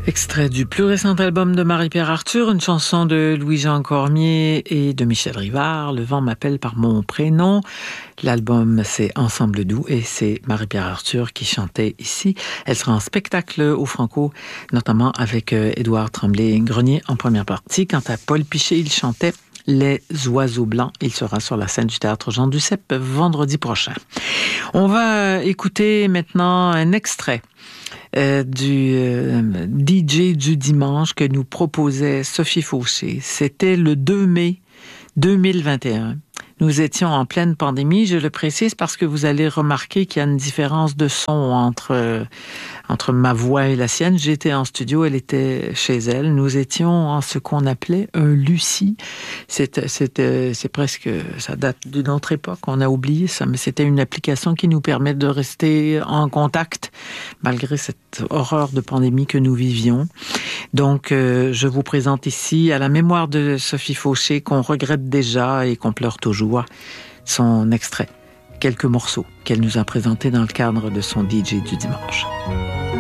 Extrait du plus récent album de Marie-Pierre Arthur, une chanson de Louis-Jean Cormier et de Michel Rivard, Le vent m'appelle par mon prénom. L'album, c'est Ensemble doux et c'est Marie-Pierre Arthur qui chantait ici. Elle sera en spectacle au Franco, notamment avec Édouard Tremblay-Grenier en première partie. Quant à Paul Piché, il chantait Les oiseaux blancs. Il sera sur la scène du théâtre Jean Duceppe vendredi prochain. On va écouter maintenant un extrait du DJ du dimanche que nous proposait Sophie Fauché. C'était le 2 mai 2021. Nous étions en pleine pandémie, je le précise parce que vous allez remarquer qu'il y a une différence de son entre ma voix et la sienne. J'étais en studio, elle était chez elle. Nous étions en ce qu'on appelait un Lucie. C'est presque, ça date d'une autre époque, on a oublié ça, mais c'était une application qui nous permet de rester en contact malgré cette horreur de pandémie que nous vivions. Donc, je vous présente ici, à la mémoire de Sophie Fauché, qu'on regrette déjà et qu'on pleure toujours, son extrait, quelques morceaux qu'elle nous a présentés dans le cadre de son DJ du dimanche.